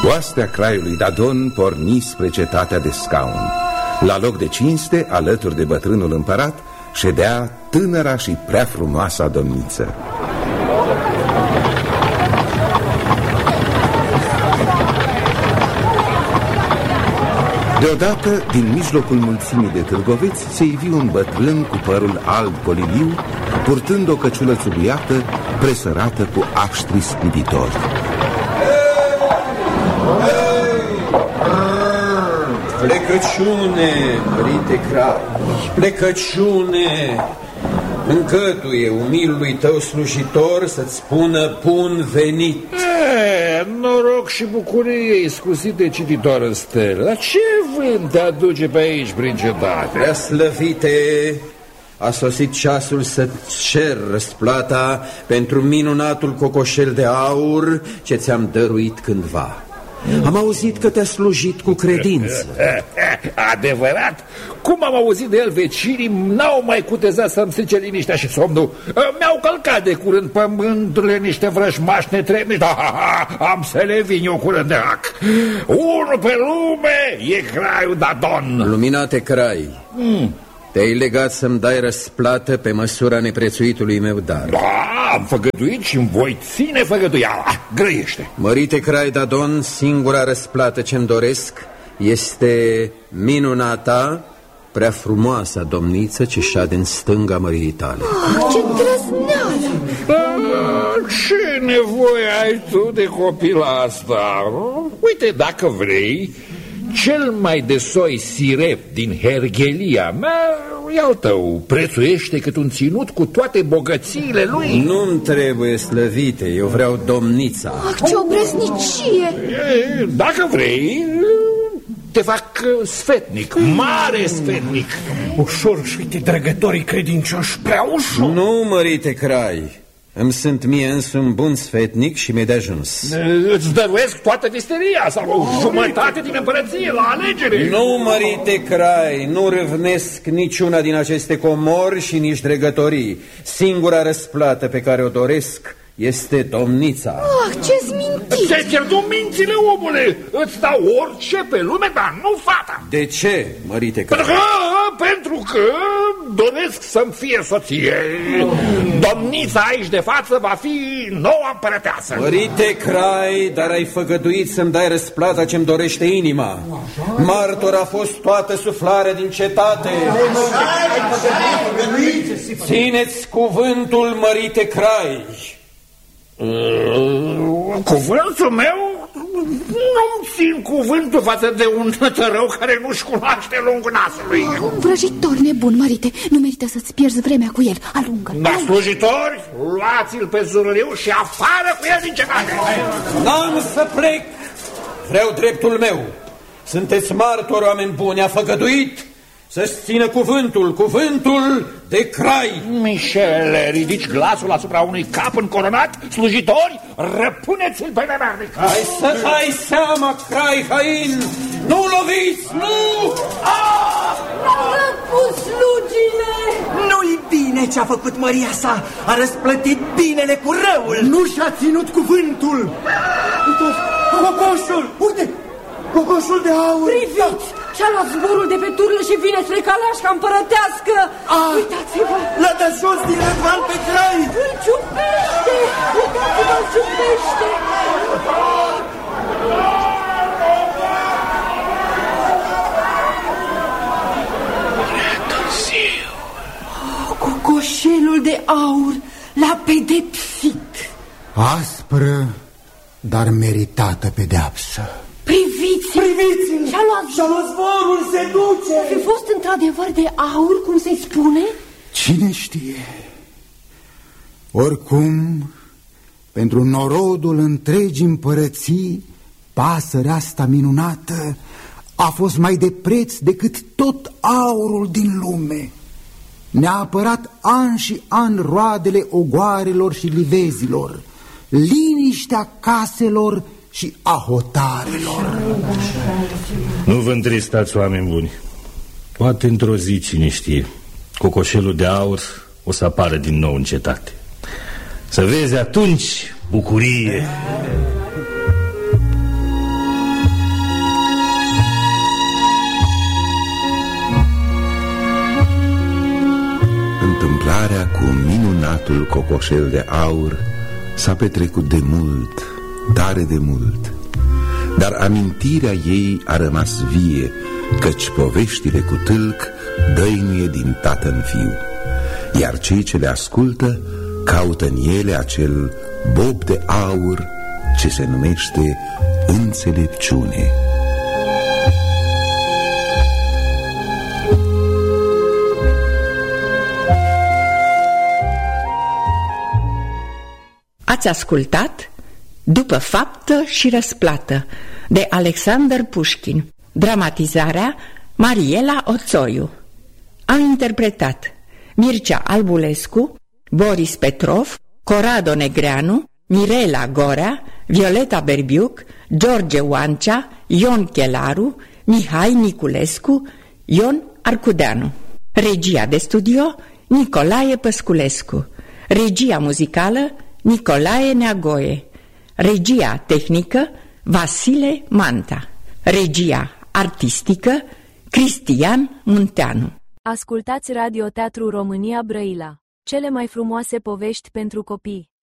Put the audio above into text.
Oastea craiului Dadon porni spre cetatea de scaun. La loc de cinste, alături de bătrânul împărat, ședea tânăra și prea frumoasa domniță. Deodată, din mijlocul mulțimii de târgoveți, se ivi un bătrân cu părul alb coliliu, purtând o căciulă țubuiată, presărată cu aștri spiditori. Plecăciune, mărite Crai, plecăciune! Încătuie umilului tău slujitor să-ți spună bun venit. Noroc și bucurie, iscusite cititor în stele. Dar ce vânt te aduce pe aici prin cetate? Prea slăvite, a sosit ceasul să-ți cer răsplata pentru minunatul cocoșel de aur ce ți-am dăruit cândva. Am auzit că te-a slujit cu credință. Adevărat? Cum am auzit de el, vecinii n-au mai cutezat să-mi strice liniștea și somnul. Mi-au călcat de curând pământurile niște vrăjmași netrebnici. Am să le vin eu curând de hac. Unul pe lume e Craiul Dadon. Luminate Crai, te-ai legat să-mi dai răsplată pe măsura neprețuitului meu dar. Da, am făgăduit și-mi voi ține făgăduiala. Grăiește. Mărite Crai Dadon, singura răsplată ce-mi doresc este minunata, prea frumoasa domniță ce șade în stânga măririi tale. Ce drăzneală! Ce nevoie ai tu de copila asta? Uite, dacă vrei, cel mai de soi sirep din herghelia mea e al tău. Prețuiește cât un ținut cu toate bogățiile lui. Nu-mi trebuie slăvite, eu vreau domnița. Ce obrăznicie! Dacă vrei, te fac sfetnic, mare sfetnic. Ușor și uite, drăgătorii credincioși, prea ușor. Nu, mărite Crai, îmi sunt mie însumi bun sfetnic și mi-e de ajuns. Îți dăruiesc toată visteria sau o jumătate din împărăție la alegere. Nu, mărite Crai, nu râvnesc niciuna din aceste comori și nici dregătorii. Singura răsplată pe care o doresc este domnița. Ce-ți minți? Ți-ai pierdut mințile, omule. Îți dau orice pe lume, dar nu fata. De ce, mărite Crai? Pentru că doresc să-mi fie soție. Domnița aici de față va fi noua împărăteasă. Mărite Crai, dar ai făgăduit să-mi dai răsplata ce-mi dorește inima. Martor a fost toată suflarea din cetate. Țineți cuvântul, mărite Crai. Cuvântul meu? Nu-mi țin cuvântul față de un tărău care nu-și cunoaște lungul nasului. Un vrăjitor nebun, mărite. Nu merită să-ți pierzi vremea cu el. Alungă. Da, slujitori, luați-l pe zurliu și afară cu el din cetate. N-am să plec. Vreau dreptul meu. Sunteți martori, oameni buni. A făgăduit să-ți țină cuvântul de Crai. Michele, ridici glasul asupra unui cap încoronat? Slujitori, răpuneți-l pe nemernic. Hai să dai seama, Crai hain. Nu loviți, nu! L-au răpus slugile! Nu-i bine ce-a făcut măria sa. A răsplătit binele cu răul. Nu și-a ținut cuvântul. Uite, cocoșul, uite, cocoșul de aur. Priviți! Și-a luat zborul de pe turnul și vine spre caleașca împărătească. Uitați-vă! L-a dat jos din rădvan pe Crai. Îl ciupește! Uitați-vă, îl ciupește! Cocoșelul de aur l-a pedepsit. Aspră, dar meritată pedeapsă. Priviți-l! Și-a luat zborul, se duce! Fi fost într-adevăr de aur, cum se spune? Cine știe? Oricum, pentru norodul întregii împărății, pasărea asta minunată a fost mai de preț decât tot aurul din lume. Ne-a apărat an și an roadele ogoarelor și livezilor, liniștea caselor și a hotarelor. Nu vă întristați, oameni buni. Poate într-o zi, cine știe, cocoșelul de aur o să apară din nou în cetate. Să vezi atunci bucurie. cu minunatul cocoșel de aur s-a petrecut de mult, tare de mult. Dar amintirea ei a rămas vie, căci poveștile cu tâlc dăinuie din tată în fiu, iar cei ce le ascultă caută în ele acel bob de aur ce se numește înțelepciune. Ați ascultat După faptă și răsplată de Alexander Pușkin. Dramatizarea Mariela Oțoiu. Am interpretat Mircea Albulescu, Boris Petrov, Corrado Negreanu, Mirela Gorea, Violeta Berbiuc, George Oancea, Ion Chelaru, Mihai Niculescu, Ion Arcudeanu. Regia de studio Nicolae Păsculescu. Regia muzicală Nicolae Neagoe. Regia tehnică Vasile Manta. Regia artistică Cristian Munteanu. Ascultați Radio Teatru România Brăila. Cele mai frumoase povești pentru copii.